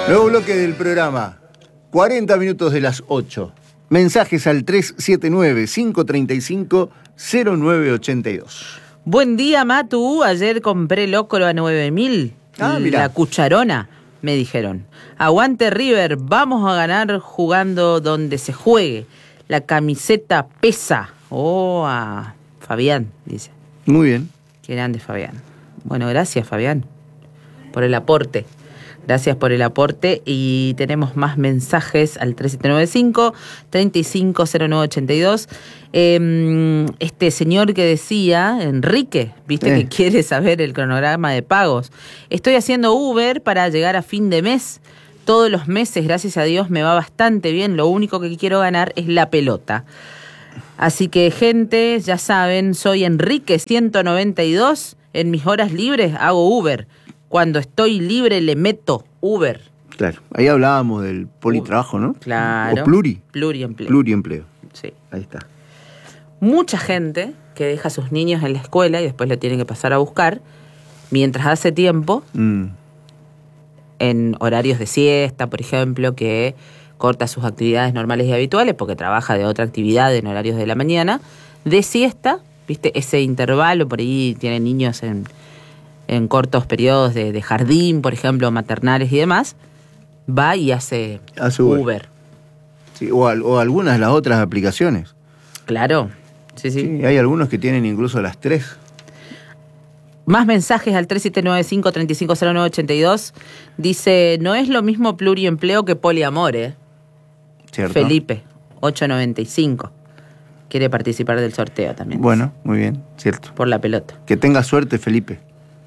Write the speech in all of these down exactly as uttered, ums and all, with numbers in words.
Nuevo bloque del programa, cuarenta minutos de las ocho. Mensajes al tres siete nueve, cinco tres cinco, cero nueve ocho dos. Buen día, Matu. Ayer compré locro a nueve mil. Ah, mirá. La cucharona, me dijeron. Aguante River, vamos a ganar jugando donde se juegue. La camiseta pesa. Oh, a Fabián, dice. Muy bien. Qué grande, Fabián. Bueno, gracias, Fabián, por el aporte. Gracias por el aporte y tenemos más mensajes al tres siete nueve cinco, tres cinco, cero nueve ocho dos. Eh, este señor que decía, Enrique, viste eh. que quiere saber el cronograma de pagos. Estoy haciendo Uber para llegar a fin de mes. Todos los meses, gracias a Dios, me va bastante bien. Lo único que quiero ganar es la pelota. Así que, gente, ya saben, soy Enrique ciento noventa y dos. En mis horas libres hago Uber. Cuando estoy libre le meto Uber. Claro, ahí hablábamos del politrabajo, ¿no? Claro. O pluri. Pluriempleo. Pluriempleo. Sí. Ahí está. Mucha gente que deja a sus niños en la escuela y después lo tiene que pasar a buscar, mientras hace tiempo, mm. en horarios de siesta, por ejemplo, que corta sus actividades normales y habituales porque trabaja de otra actividad en horarios de la mañana, de siesta, ¿viste? Ese intervalo, por ahí tiene niños en... en cortos periodos de, de jardín, por ejemplo, maternales y demás, va y hace, hace Uber. Uber. Sí, o, al, o algunas de las otras aplicaciones. Claro, sí, sí, sí. Hay algunos que tienen incluso las tres. Más mensajes al tres siete nueve cinco, tres cinco, cero nueve ocho dos. Dice, no es lo mismo pluriempleo que poliamor, ¿eh? Cierto. Felipe, ocho noventa y cinco. Quiere participar del sorteo también. Bueno, dice. Muy bien, cierto. Por la pelota. Que tenga suerte, Felipe.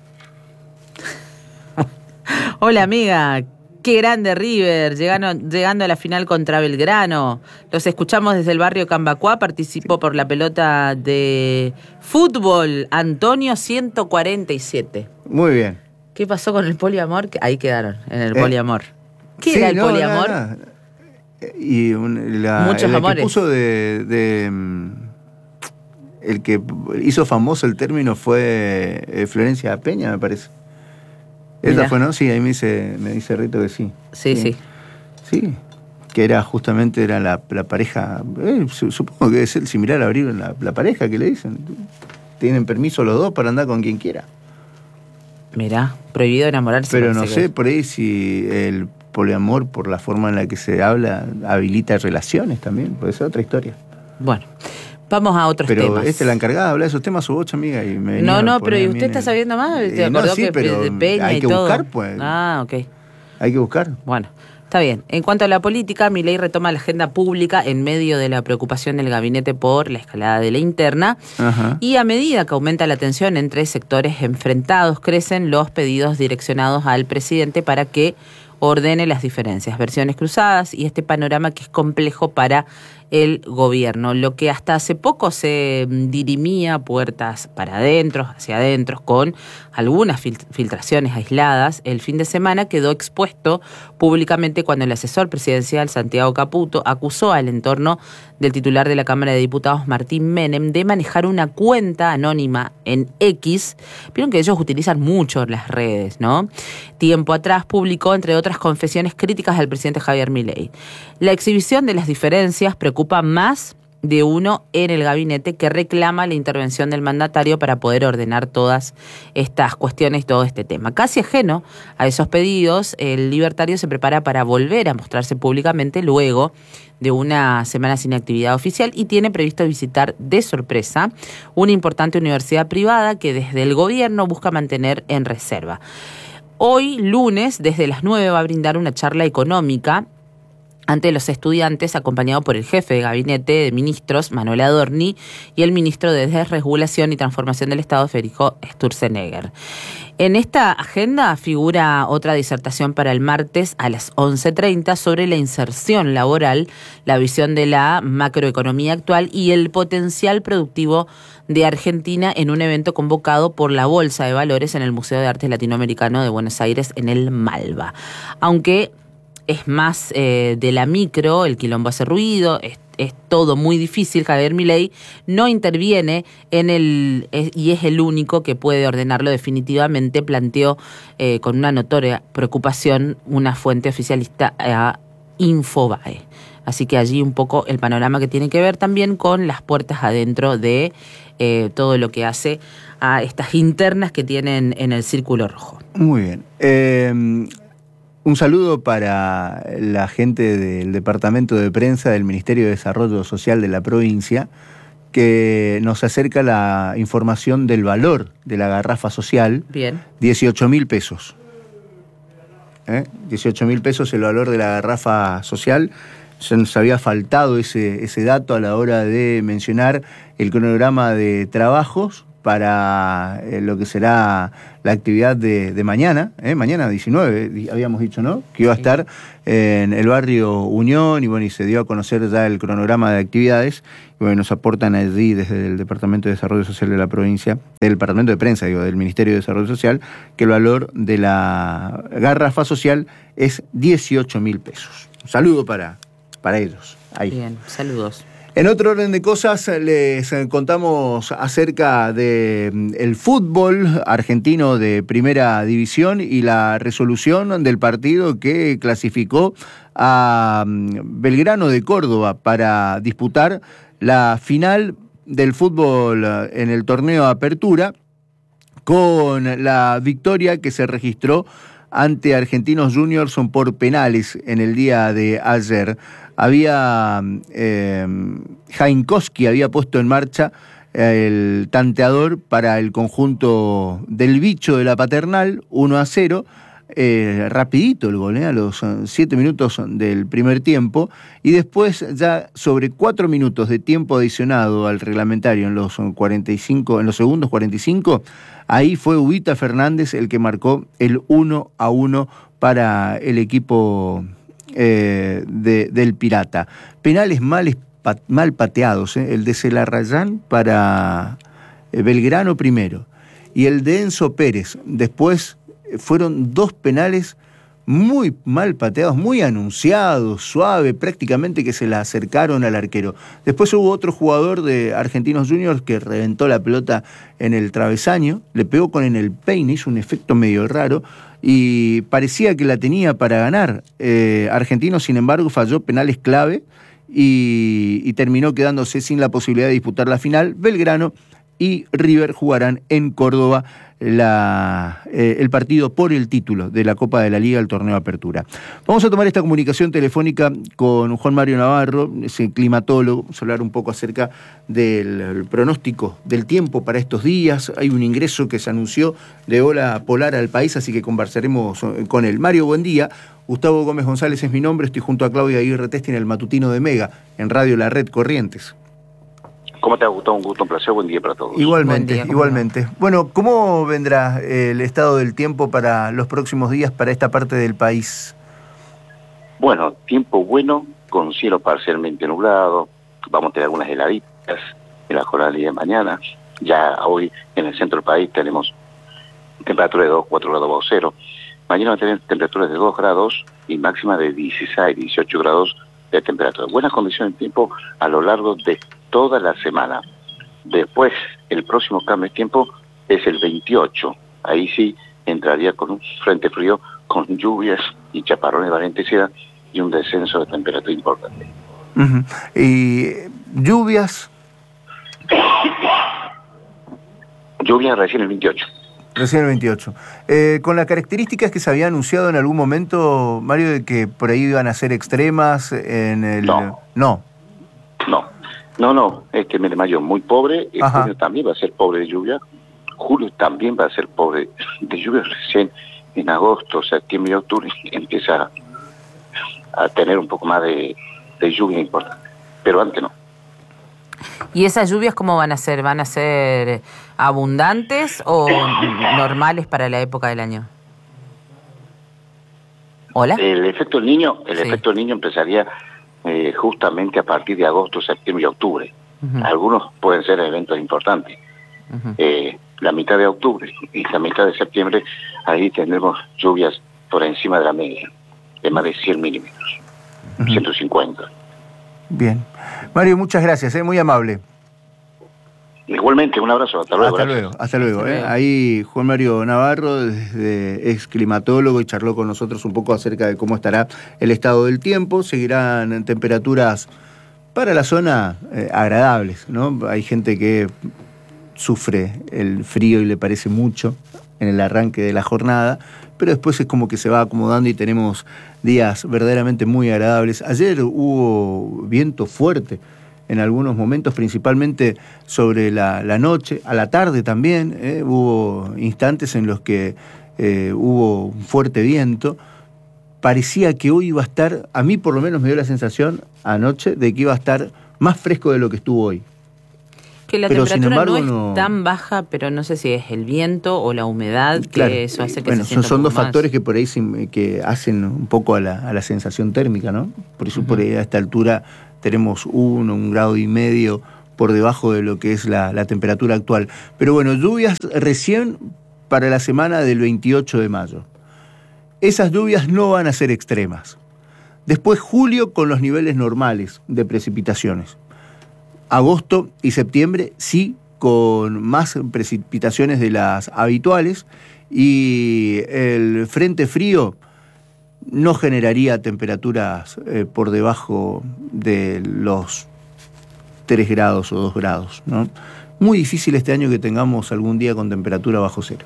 Hola, amiga. Qué grande River, llegando, llegando a la final contra Belgrano. Los escuchamos desde el barrio Cambacuá. Participó por la pelota de fútbol Antonio ciento cuarenta y siete. Muy bien. ¿Qué pasó con el poliamor? Ahí quedaron, en el eh, poliamor. ¿Qué sí, era el no, poliamor? No, no. Y un, la, Muchos el amores. Que puso de, de... El que hizo famoso el término fue Florencia Peña, me parece. Esa Mirá. Fue, ¿no? Sí, ahí me dice, me dice Rito que sí. Sí, sí. Sí, sí. Que era justamente era la, la pareja, eh, supongo que es el similar a abrir la, la pareja que le dicen. Tienen permiso los dos para andar con quien quiera. Mirá, prohibido enamorarse. Pero no sé, por ahí si el poliamor, por la forma en la que se habla, habilita relaciones también, puede ser otra historia. Bueno. Vamos a otros pero temas. Pero esta es la encargada de hablar de esos temas, su ocho, amiga. Y me no, no, pero ¿y usted está sabiendo más? ¿Te eh, acordó no, sí, que pero de Peña hay y que todo? buscar, pues. Ah, ok. Hay que buscar. Bueno, está bien. En cuanto a la política, Milei retoma la agenda pública en medio de la preocupación del gabinete por la escalada de la interna. Ajá. Y a medida que aumenta la tensión entre sectores enfrentados, crecen los pedidos direccionados al presidente para que ordene las diferencias, versiones cruzadas y este panorama que es complejo para el gobierno. Lo que hasta hace poco se dirimía puertas para adentro, hacia adentro, con algunas fil- filtraciones aisladas, el fin de semana quedó expuesto públicamente cuando el asesor presidencial Santiago Caputo acusó al entorno del titular de la Cámara de Diputados, Martín Menem, de manejar una cuenta anónima en X. Vieron que ellos utilizan mucho las redes, ¿no? Tiempo atrás publicó, entre otras, confesiones críticas al presidente Javier Milei. La exhibición de las diferencias preocupa más de uno en el gabinete que reclama la intervención del mandatario para poder ordenar todas estas cuestiones y todo este tema. Casi ajeno a esos pedidos, el libertario se prepara para volver a mostrarse públicamente luego de una semana sin actividad oficial y tiene previsto visitar de sorpresa una importante universidad privada que desde el gobierno busca mantener en reserva. Hoy, lunes, desde las nueve va a brindar una charla económica ante los estudiantes, acompañado por el jefe de gabinete de ministros, Manuel Adorni, y el ministro de Desregulación y Transformación del Estado, Federico Sturzenegger. En esta agenda figura otra disertación para el martes a las once treinta sobre la inserción laboral, la visión de la macroeconomía actual y el potencial productivo de Argentina en un evento convocado por la Bolsa de Valores en el Museo de Arte Latinoamericano de Buenos Aires en el Malva. Aunque es más eh, de la micro, el quilombo hace ruido, es todo muy difícil, Javier Milei no interviene en el es, y es el único que puede ordenarlo definitivamente, planteó eh, con una notoria preocupación una fuente oficialista a Infobae. Así que allí un poco el panorama que tiene que ver también con las puertas adentro de eh, todo lo que hace a estas internas que tienen en el Círculo Rojo. Muy bien. Eh, un saludo para la gente del Departamento de Prensa del Ministerio de Desarrollo Social de la provincia, que nos acerca la información del valor de la garrafa social. Bien. dieciocho mil pesos. ¿Eh? dieciocho mil pesos el valor de la garrafa social. Se nos había faltado ese, ese dato a la hora de mencionar el cronograma de trabajos para eh, lo que será la actividad de, de mañana, ¿eh? mañana diecinueve, habíamos dicho, ¿no? Que iba a estar en el barrio Unión, y bueno, y se dio a conocer ya el cronograma de actividades, y bueno, nos aportan allí desde el Departamento de Desarrollo Social de la provincia, del Departamento de Prensa, digo, del Ministerio de Desarrollo Social, que el valor de la garrafa social es dieciocho mil pesos. Un saludo para... para ellos. Ahí. Bien, saludos. En otro orden de cosas, les contamos acerca del fútbol argentino de primera división y la resolución del partido que clasificó a Belgrano de Córdoba para disputar la final del fútbol en el torneo Apertura, con la victoria que se registró ante Argentinos Juniors por penales en el día de ayer. Había eh, Jainkowski había puesto en marcha el tanteador para el conjunto del Bicho de la Paternal, uno a cero, eh, rapidito el gol, eh, a los siete minutos del primer tiempo, y después ya sobre cuatro minutos de tiempo adicionado al reglamentario en los cuarenta y cinco, en los segundos cuarenta y cinco, ahí fue Ubita Fernández el que marcó el uno a uno para el equipo Eh, de, del Pirata. Penales mal, mal pateados, eh, el de Celarrayán para Belgrano primero y el de Enzo Pérez. Después fueron dos penales muy mal pateados, muy anunciados, suave, prácticamente que se la acercaron al arquero. Después hubo otro jugador de Argentinos Juniors que reventó la pelota en el travesaño, le pegó con en el peine, hizo un efecto medio raro, y parecía que la tenía para ganar. Eh, Argentinos, sin embargo, falló penales clave y, y terminó quedándose sin la posibilidad de disputar la final. Belgrano y River jugarán en Córdoba la, eh, el partido por el título de la Copa de la Liga, el torneo Apertura. Vamos a tomar esta comunicación telefónica con Juan Mario Navarro, ese climatólogo. Vamos a hablar un poco acerca del pronóstico del tiempo para estos días. Hay un ingreso que se anunció de ola polar al país, así que conversaremos con él. Mario, buen día. Gustavo Gómez González es mi nombre, estoy junto a Claudia Aguirre Testi en el matutino de Mega, en Radio La Red Corrientes. ¿Cómo te ha gustado? Un gusto, un placer, buen día para todos. Igualmente, día, igualmente. No? Bueno, ¿cómo vendrá el estado del tiempo para los próximos días para esta parte del país? Bueno, tiempo bueno, con cielo parcialmente nublado, vamos a tener algunas heladitas en la jornada de mañana. Ya hoy en el centro del país tenemos temperatura de dos, cuatro grados bajo cero. Mañana vamos a tener temperaturas de dos grados y máxima de dieciséis, dieciocho grados de temperatura. Buenas condiciones de tiempo a lo largo de toda la semana. Después, el próximo cambio de tiempo es el veintiocho. Ahí sí entraría con un frente frío, con lluvias y chaparrones de baja intensidad y un descenso de temperatura importante. Uh-huh. ¿Y lluvias? Lluvias recién el veintiocho. Recién el veintiocho. Eh, con las características que se había anunciado en algún momento, Mario, de que por ahí iban a ser extremas en el... No. No. No. No, no, este mes de mayo muy pobre, el junio también va a ser pobre de lluvia, julio también va a ser pobre de lluvia, recién en agosto, septiembre y octubre empieza a tener un poco más de, de lluvia importante, pero antes no. ¿Y esas lluvias cómo van a ser? ¿Van a ser abundantes o normales para la época del año? ¿Hola? El efecto del niño, el sí. efecto del niño empezaría Eh, justamente a partir de agosto, septiembre y octubre. Uh-huh. Algunos pueden ser eventos importantes. Uh-huh. Eh, la mitad de octubre y la mitad de septiembre, ahí tendremos lluvias por encima de la media, de más de cien milímetros, uh-huh. ciento cincuenta. Bien. Mario, muchas gracias, ¿eh? Muy amable. Igualmente, un abrazo, hasta luego. Hasta luego, hasta luego. Hasta ¿eh? luego. Ahí Juan Mario Navarro, desde ex climatólogo, y charló con nosotros un poco acerca de cómo estará el estado del tiempo. Seguirán temperaturas para la zona eh, agradables, ¿no? Hay gente que sufre el frío y le parece mucho en el arranque de la jornada, pero después es como que se va acomodando y tenemos días verdaderamente muy agradables. Ayer hubo viento fuerte en algunos momentos, principalmente sobre la, la noche, a la tarde también, ¿eh? Hubo instantes en los que eh, hubo un fuerte viento. Parecía que hoy iba a estar, a mí por lo menos me dio la sensación anoche de que iba a estar más fresco de lo que estuvo hoy. Que la pero, temperatura sin embargo, no es no... tan baja, pero no sé si es el viento o la humedad, que claro, eso hace que bueno, se sienta son, son un dos poco factores más. que por ahí se, que hacen un poco a la, a la sensación térmica, ¿no? Por eso uh-huh. por ahí a esta altura tenemos uno, un grado y medio por debajo de lo que es la, la temperatura actual. Pero bueno, lluvias recién para la semana del veintiocho de mayo. Esas lluvias no van a ser extremas. Después julio con los niveles normales de precipitaciones. Agosto y septiembre sí con más precipitaciones de las habituales, y el frente frío no generaría temperaturas eh, por debajo de los tres grados o dos grados, ¿no? Muy difícil este año que tengamos algún día con temperatura bajo cero.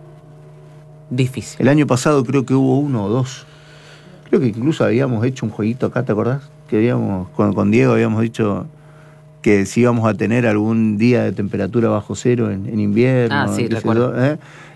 Difícil. El año pasado creo que hubo uno o dos. Creo que incluso habíamos hecho un jueguito acá, ¿te acordás? Que habíamos, con, con Diego habíamos dicho que si íbamos a tener algún día de temperatura bajo cero en, en invierno. Ah, sí, recuerdo. ¿eh?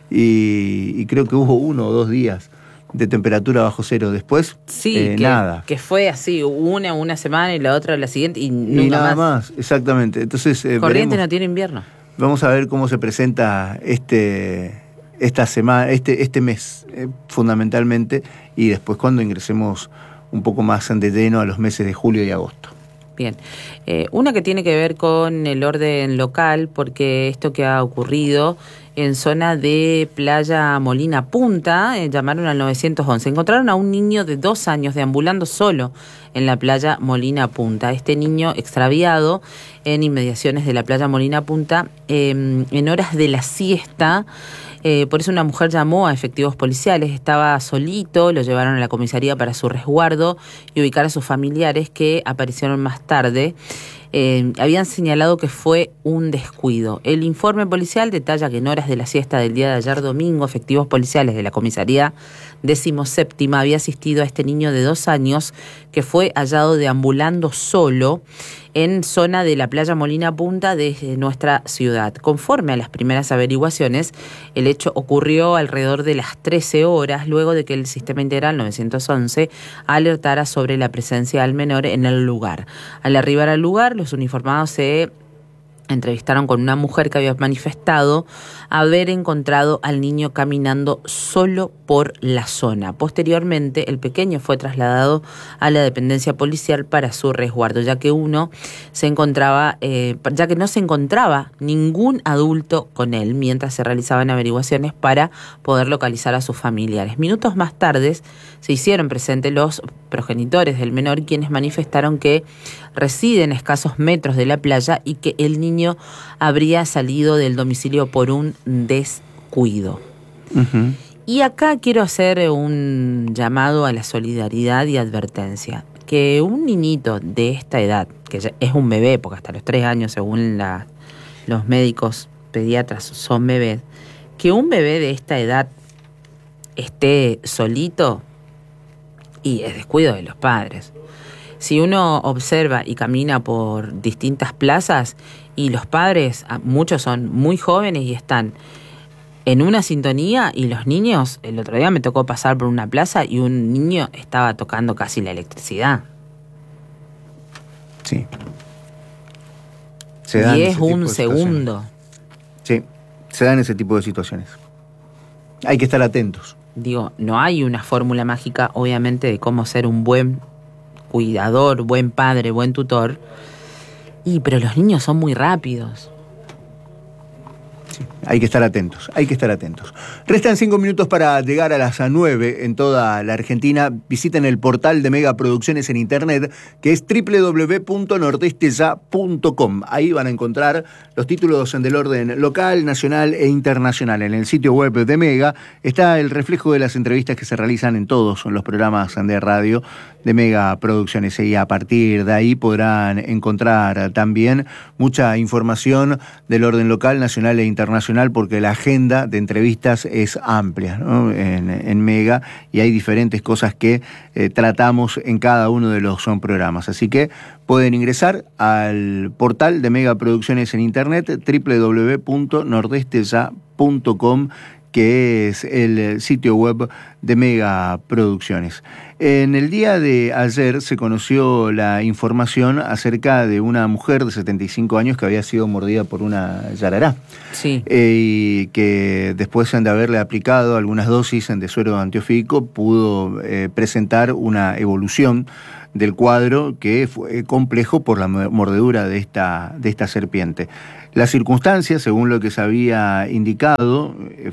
y, y creo que hubo uno o dos días de temperatura bajo cero. Después, sí, eh, que, nada. que fue así, una una semana y la otra la siguiente y nunca y nada más. más. Exactamente. Entonces, eh, Corrientes veremos, no tiene invierno. Vamos a ver cómo se presenta este, esta semana, este, este mes, eh, fundamentalmente, y después cuando ingresemos un poco más de lleno a los meses de julio y agosto. Bien, eh, una que tiene que ver con el orden local, porque esto que ha ocurrido en zona de Playa Molina Punta, eh, llamaron al nueve once. Encontraron a un niño de dos años deambulando solo en la Playa Molina Punta. Este niño extraviado en inmediaciones de la Playa Molina Punta eh, en horas de la siesta. Eh, por eso una mujer llamó a efectivos policiales, estaba solito, lo llevaron a la comisaría para su resguardo y ubicar a sus familiares, que aparecieron más tarde. Eh, habían señalado que fue un descuido. El informe policial detalla que en horas de la siesta del día de ayer domingo, efectivos policiales de la comisaría decimoséptima había asistido a este niño de dos años que fue hallado deambulando solo en zona de la Playa Molina Punta de nuestra ciudad. Conforme a las primeras averiguaciones, el hecho ocurrió alrededor de las trece horas, luego de que el Sistema Integral nueve once alertara sobre la presencia del menor en el lugar. Al arribar al lugar, los uniformados se entrevistaron con una mujer que había manifestado haber encontrado al niño caminando solo por la zona. Posteriormente, el pequeño fue trasladado a la dependencia policial para su resguardo, ya que uno se encontraba, eh, ya que no se encontraba ningún adulto con él, mientras se realizaban averiguaciones para poder localizar a sus familiares. Minutos más tarde se hicieron presentes los progenitores del menor, quienes manifestaron que residen a escasos metros de la playa y que el niño habría salido del domicilio por un descuido. Uh-huh. Y acá quiero hacer un llamado a la solidaridad y advertencia. Que un niñito de esta edad, que ya es un bebé, porque hasta los tres años, según la, los médicos pediatras, son bebés, que un bebé de esta edad esté solito y es descuido de los padres. Si uno observa y camina por distintas plazas y los padres, muchos son muy jóvenes y están en una sintonía, y los niños, el otro día me tocó pasar por una plaza y un niño estaba tocando casi la electricidad. Sí. Se dan y ese es tipo un de segundo. Sí, se dan ese tipo de situaciones. Hay que estar atentos. Digo, no hay una fórmula mágica, obviamente, de cómo ser un buen cuidador, buen padre, buen tutor. Y pero los niños son muy rápidos. Sí, hay que estar atentos, hay que estar atentos. Restan cinco minutos para llegar a las nueve en toda la Argentina. Visiten el portal de Mega Producciones en internet, que es doble u doble u doble u punto nordeste ya punto com. Ahí van a encontrar los títulos del orden local, nacional e internacional. En el sitio web de Mega está el reflejo de las entrevistas que se realizan en todos los programas de radio de Mega Producciones, y a partir de ahí podrán encontrar también mucha información del orden local, nacional e internacional, porque la agenda de entrevistas es amplia, ¿no? en, en Mega, y hay diferentes cosas que eh, tratamos en cada uno de los son programas. Así que pueden ingresar al portal de Mega Producciones en internet, doble u doble u doble u punto nordeste ya punto com, que es el sitio web de Mega Producciones. En el día de ayer se conoció la información acerca de una mujer de setenta y cinco años que había sido mordida por una yarará. Sí. Eh, y que después de haberle aplicado algunas dosis de suero antiofídico pudo eh, presentar una evolución del cuadro que fue complejo por la mordedura de esta, de esta serpiente. La circunstancia, según lo que se había indicado,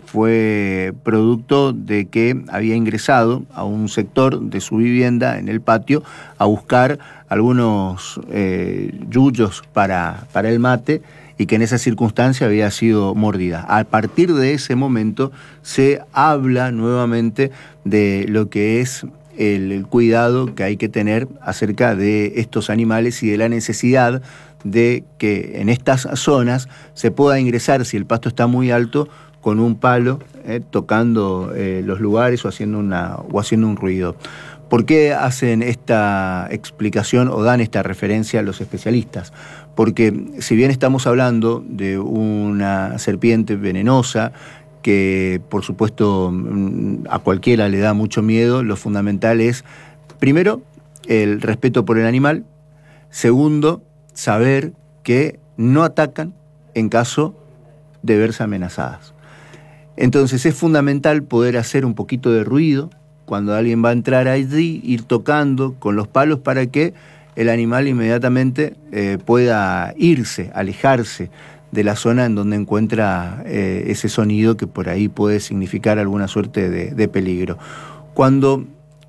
fue producto de que había ingresado a un sector de su vivienda en el patio a buscar algunos eh, yuyos para, para el mate, y que en esa circunstancia había sido mordida. A partir de ese momento se habla nuevamente de lo que es el cuidado que hay que tener acerca de estos animales y de la necesidad de que en estas zonas se pueda ingresar, si el pasto está muy alto, con un palo, eh, tocando eh, los lugares o haciendo, una, o haciendo un ruido. ¿Por qué hacen esta explicación o dan esta referencia a los especialistas? Porque si bien estamos hablando de una serpiente venenosa, que por supuesto a cualquiera le da mucho miedo, lo fundamental es, primero, el respeto por el animal; segundo, saber que no atacan en caso de verse amenazadas. Entonces es fundamental poder hacer un poquito de ruido cuando alguien va a entrar allí, ir tocando con los palos para que el animal inmediatamente eh, pueda irse, alejarse de la zona en donde encuentra eh, ese sonido que por ahí puede significar alguna suerte de, de peligro. Cuando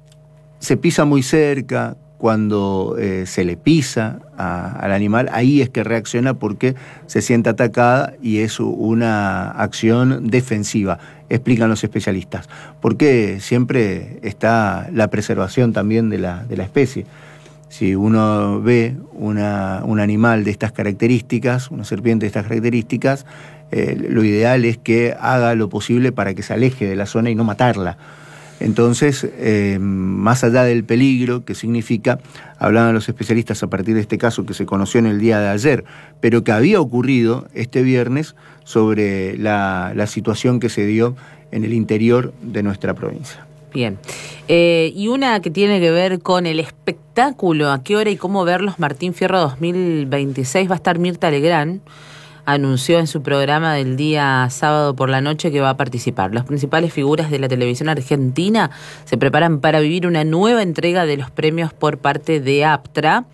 se pisa muy cerca, cuando eh, se le pisa a, al animal, ahí es que reacciona porque se siente atacada y es una acción defensiva, explican los especialistas. Porque siempre está la preservación también de la, de la especie. Si uno ve una, un animal de estas características, una serpiente de estas características, eh, lo ideal es que haga lo posible para que se aleje de la zona y no matarla. Entonces, eh, más allá del peligro que significa, hablaban los especialistas a partir de este caso que se conoció en el día de ayer, pero que había ocurrido este viernes sobre la, la situación que se dio en el interior de nuestra provincia. Bien. Eh, y una que tiene que ver con el espectáculo, a qué hora y cómo verlos. Martín Fierro dos mil veintiséis, va a estar Mirta Legrand. Anunció en su programa del día sábado por la noche que va a participar. Las principales figuras de la televisión argentina se preparan para vivir una nueva entrega de los premios por parte de APTRA.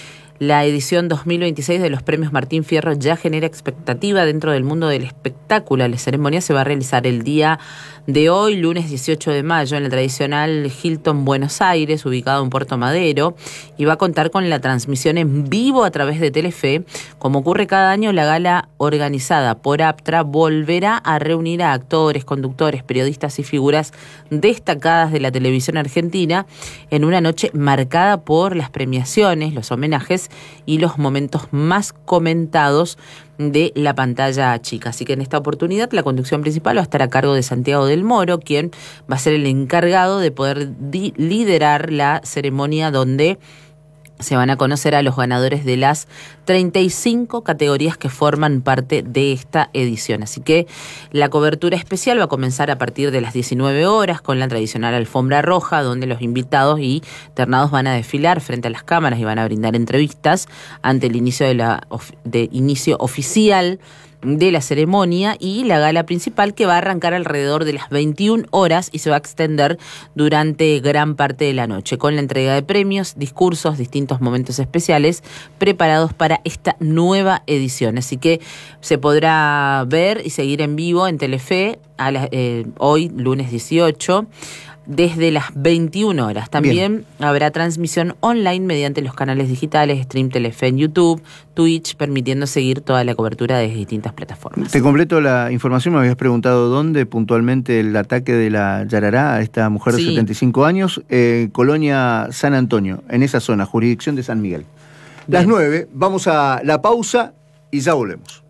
La edición dos mil veintiséis de los premios Martín Fierro ya genera expectativa dentro del mundo del espectáculo. La ceremonia se va a realizar el día de hoy, lunes dieciocho de mayo, en el tradicional Hilton Buenos Aires, ubicado en Puerto Madero, y va a contar con la transmisión en vivo a través de Telefe. Como ocurre cada año, la gala organizada por APTRA volverá a reunir a actores, conductores, periodistas y figuras destacadas de la televisión argentina en una noche marcada por las premiaciones, los homenajes y los momentos más comentados de la pantalla chica. Así que en esta oportunidad la conducción principal va a estar a cargo de Santiago del Moro, quien va a ser el encargado de poder di- liderar la ceremonia donde se van a conocer a los ganadores de las treinta y cinco categorías que forman parte de esta edición. Así que la cobertura especial va a comenzar a partir de las diecinueve horas con la tradicional alfombra roja, donde los invitados y ternados van a desfilar frente a las cámaras y van a brindar entrevistas ante el inicio de la de inicio oficial de la ceremonia y la gala principal, que va a arrancar alrededor de las veintiuna horas y se va a extender durante gran parte de la noche, con la entrega de premios, discursos, distintos momentos especiales preparados para esta nueva edición. Así que se podrá ver y seguir en vivo en Telefe a la, eh, hoy, lunes dieciocho, desde las veintiuna horas. También Bien. habrá transmisión online mediante los canales digitales, Stream Telefe en YouTube, Twitch, permitiendo seguir toda la cobertura de distintas plataformas. Te completo la información, me habías preguntado dónde puntualmente el ataque de la Yarará a esta mujer de sí. setenta y cinco años, eh, Colonia San Antonio, en esa zona, jurisdicción de San Miguel. Bien. Las nueve, vamos a la pausa y ya volvemos.